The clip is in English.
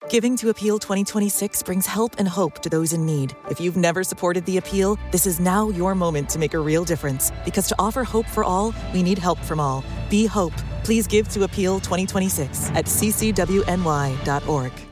Giving to Appeal 2026 brings help and hope to those in need. If you've never supported the Appeal, this is now your moment to make a real difference. Because to offer hope for all, we need help from all. Be hope. Please give to Appeal 2026 at ccwny.org.